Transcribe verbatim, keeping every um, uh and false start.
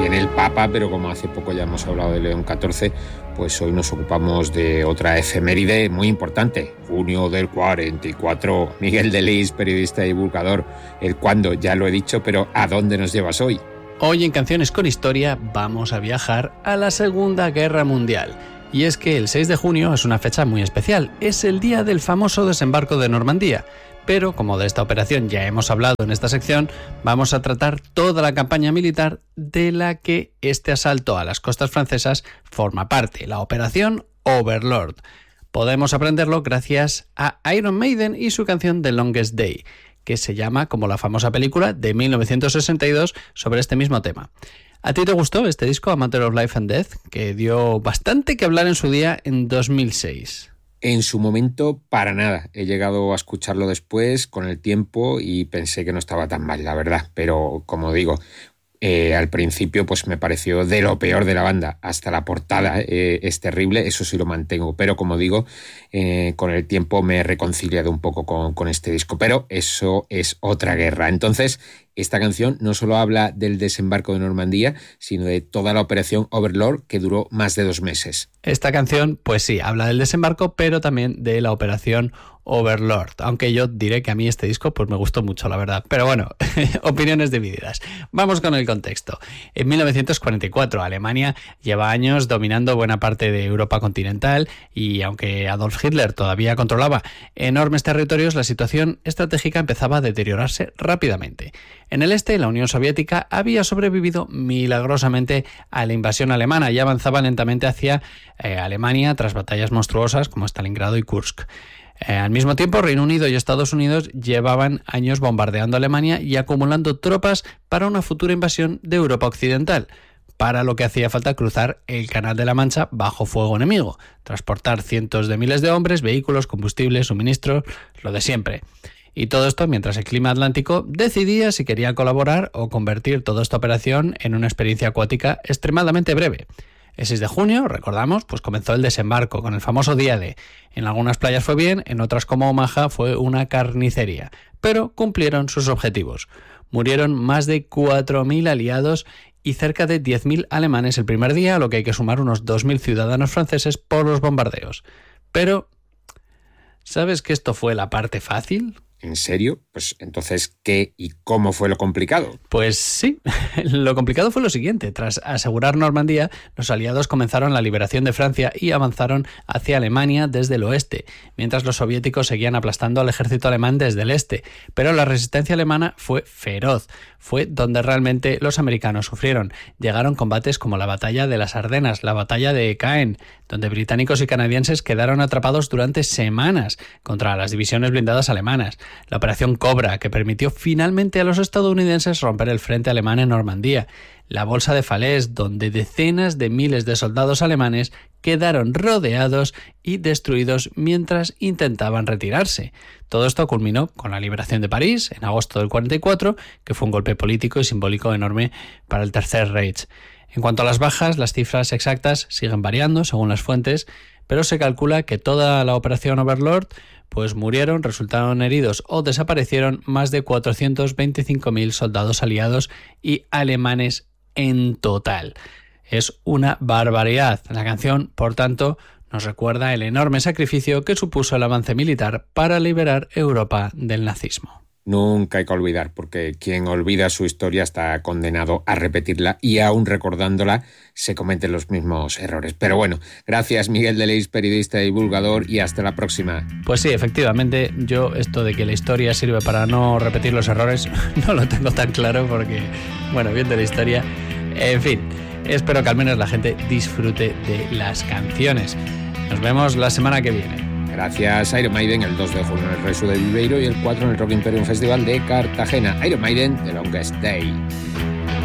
viene el Papa, pero como hace poco ya hemos hablado de León catorce, pues hoy nos ocupamos de otra efeméride muy importante. Junio del cuarenta y cuatro. Miguel de Lis, periodista y divulgador. El cuándo, ya lo he dicho, pero ¿a dónde nos llevas hoy? Hoy en Canciones con Historia vamos a viajar a la Segunda Guerra Mundial. Y es que el seis de junio es una fecha muy especial. Es el día del famoso desembarco de Normandía. Pero, como de esta operación ya hemos hablado en esta sección, vamos a tratar toda la campaña militar de la que este asalto a las costas francesas forma parte, la Operación Overlord. Podemos aprenderlo gracias a Iron Maiden y su canción The Longest Day, que se llama como la famosa película de mil novecientos sesenta y dos sobre este mismo tema. ¿A ti te gustó este disco, A Matter of Life and Death, que dio bastante que hablar en su día en dos mil seis? En su momento, para nada. He llegado a escucharlo después, con el tiempo, y pensé que no estaba tan mal, la verdad. Pero, como digo, eh, al principio pues me pareció de lo peor de la banda. Hasta la portada eh, es terrible, eso sí lo mantengo. Pero, como digo, eh, con el tiempo me he reconciliado un poco con, con este disco. Pero eso es otra guerra. Entonces, esta canción no solo habla del desembarco de Normandía, sino de toda la operación Overlord, que duró más de dos meses. Esta canción, pues sí, habla del desembarco, pero también de la operación Overlord, aunque yo diré que a mí este disco pues me gustó mucho, la verdad. Pero bueno, opiniones divididas. Vamos con el contexto. En mil novecientos cuarenta y cuatro, Alemania lleva años dominando buena parte de Europa continental y aunque Adolf Hitler todavía controlaba enormes territorios, la situación estratégica empezaba a deteriorarse rápidamente. En el este, la Unión Soviética había sobrevivido milagrosamente a la invasión alemana y avanzaba lentamente hacia eh, Alemania tras batallas monstruosas como Stalingrado y Kursk. Eh, al mismo tiempo, Reino Unido y Estados Unidos llevaban años bombardeando Alemania y acumulando tropas para una futura invasión de Europa Occidental, para lo que hacía falta cruzar el Canal de la Mancha bajo fuego enemigo, transportar cientos de miles de hombres, vehículos, combustibles, suministros, lo de siempre. Y todo esto mientras el clima atlántico decidía si quería colaborar o convertir toda esta operación en una experiencia acuática extremadamente breve. El seis de junio, recordamos, pues comenzó el desembarco con el famoso día D. En algunas playas fue bien, en otras como Omaha fue una carnicería, pero cumplieron sus objetivos. Murieron más de cuatro mil aliados y cerca de diez mil alemanes el primer día, a lo que hay que sumar unos dos mil ciudadanos franceses por los bombardeos. Pero, ¿sabes que esto fue la parte fácil? ¿En serio? Pues entonces, ¿qué y cómo fue lo complicado? Pues sí, lo complicado fue lo siguiente. Tras asegurar Normandía, los aliados comenzaron la liberación de Francia y avanzaron hacia Alemania desde el oeste, mientras los soviéticos seguían aplastando al ejército alemán desde el este. Pero la resistencia alemana fue feroz. Fue donde realmente los americanos sufrieron. Llegaron combates como la batalla de las Ardenas, la batalla de Caen, donde británicos y canadienses quedaron atrapados durante semanas contra las divisiones blindadas alemanas. La operación Cobra, que permitió finalmente a los estadounidenses romper el frente alemán en Normandía. La bolsa de Falaise, donde decenas de miles de soldados alemanes quedaron rodeados y destruidos mientras intentaban retirarse. Todo esto culminó con la liberación de París en agosto del cuarenta y cuatro, que fue un golpe político y simbólico enorme para el Tercer Reich. En cuanto a las bajas, las cifras exactas siguen variando según las fuentes, pero se calcula que toda la operación Overlord pues murieron, resultaron heridos o desaparecieron más de cuatrocientos veinticinco mil soldados aliados y alemanes en total. Es una barbaridad. La canción, por tanto, nos recuerda el enorme sacrificio que supuso el avance militar para liberar Europa del nazismo. Nunca hay que olvidar, porque quien olvida su historia está condenado a repetirla y aún recordándola se cometen los mismos errores. Pero bueno, gracias Miguel de Lis, periodista y divulgador, y hasta la próxima. Pues sí, efectivamente, yo esto de que la historia sirve para no repetir los errores no lo tengo tan claro porque, bueno, viendo la historia, en fin, espero que al menos la gente disfrute de las canciones. Nos vemos la semana que viene. Gracias Iron Maiden el dos de junio en el Resu de Viveiro y el cuatro en el Rock Imperium Festival de Cartagena. Iron Maiden, The Longest Day.